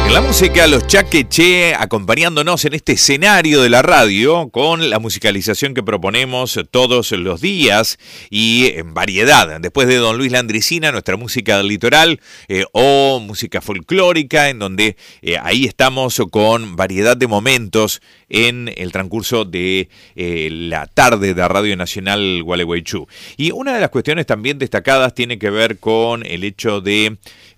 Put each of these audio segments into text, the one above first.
La música, los Chaqueché, acompañándonos en este escenario de la radio con la musicalización que proponemos todos los días y en variedad. Después de Don Luis Landricina, nuestra música del litoral o música folclórica, en donde ahí estamos con variedad de momentos en el transcurso de la tarde de Radio Nacional Gualeguaychú. Y una de las cuestiones también destacadas tiene que ver con el hecho de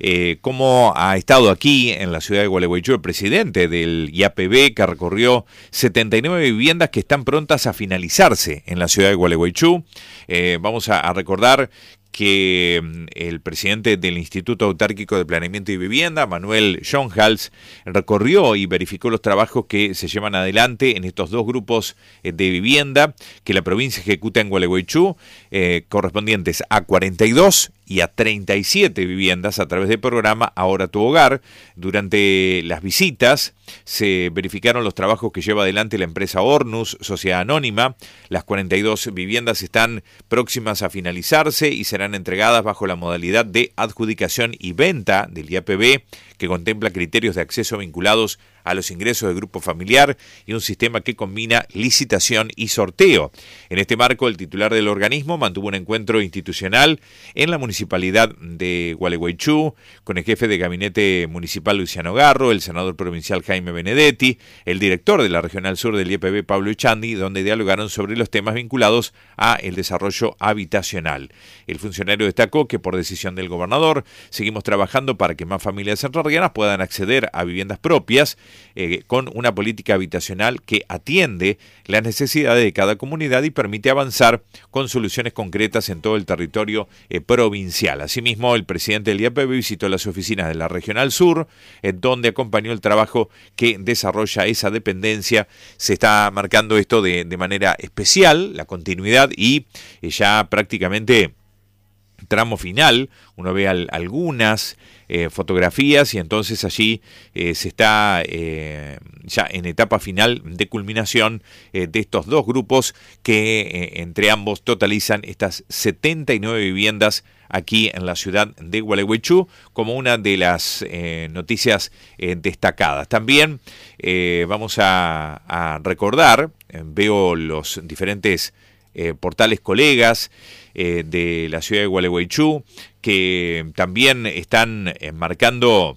cómo ha estado aquí en la ciudad de Gualeguaychú el presidente del IAPB, que recorrió 79 viviendas que están prontas a finalizarse en la ciudad de Gualeguaychú. Vamos a recordar que el presidente del Instituto Autárquico de Planeamiento y Vivienda, Manuel Schoenhals, recorrió y verificó los trabajos que se llevan adelante en estos dos grupos de vivienda que la provincia ejecuta en Gualeguaychú, correspondientes a 42 y a 37 viviendas a través del programa Ahora tu Hogar. Durante las visitas se verificaron los trabajos que lleva adelante la empresa Hornus, Sociedad Anónima. Las 42 viviendas están próximas a finalizarse y serán entregadas bajo la modalidad de adjudicación y venta del IAPB, que contempla criterios de acceso vinculados a los ingresos del grupo familiar y un sistema que combina licitación y sorteo. En este marco, el titular del organismo mantuvo un encuentro institucional en la municipalidad de Gualeguaychú con el jefe de gabinete municipal Luciano Garro, el senador provincial Jaime Benedetti, el director de la Regional Sur del IEPB Pablo Echandi, donde dialogaron sobre los temas vinculados a el desarrollo habitacional. El funcionario destacó que por decisión del gobernador seguimos trabajando para que más familias entrerrianas puedan acceder a viviendas propias, con una política habitacional que atiende las necesidades de cada comunidad y permite avanzar con soluciones concretas en todo el territorio provincial. Asimismo, el presidente del IAPB visitó las oficinas de la Regional Sur, donde acompañó el trabajo que desarrolla esa dependencia. Se está marcando esto de manera especial, la continuidad y ya prácticamente tramo final. Uno ve algunas fotografías y entonces allí se está ya en etapa final de culminación de estos dos grupos que entre ambos totalizan estas 79 viviendas aquí en la ciudad de Gualeguaychú, como una de las noticias destacadas. También vamos a recordar, veo los diferentes portales colegas de la ciudad de Gualeguaychú que también están marcando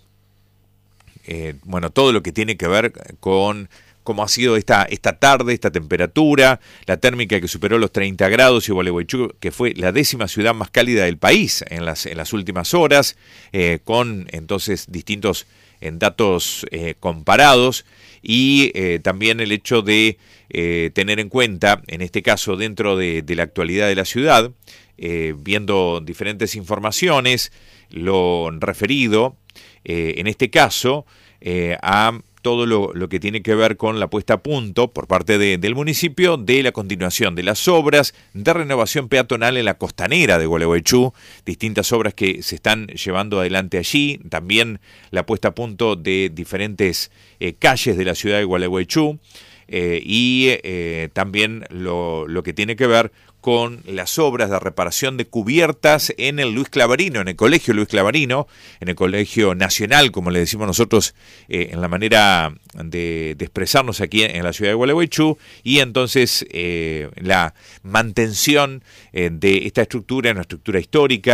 todo lo que tiene que ver con cómo ha sido esta tarde, esta temperatura, la térmica que superó los 30 grados y Gualeguaychú, que fue la 10ª ciudad más cálida del país en las últimas horas, con entonces distintos datos comparados y también el hecho de tener en cuenta, en este caso dentro de la actualidad de la ciudad, viendo diferentes informaciones, lo referido, en este caso, a todo lo que tiene que ver con la puesta a punto por parte del municipio de la continuación de las obras de renovación peatonal en la costanera de Gualeguaychú, distintas obras que se están llevando adelante allí, también la puesta a punto de diferentes calles de la ciudad de Gualeguaychú y también lo que tiene que ver con las obras de reparación de cubiertas en el Luis Clavarino, en el Colegio Luis Clavarino, en el Colegio Nacional, como le decimos nosotros en la manera de expresarnos aquí en la ciudad de Gualeguaychú, y entonces la mantención de esta estructura, una estructura histórica,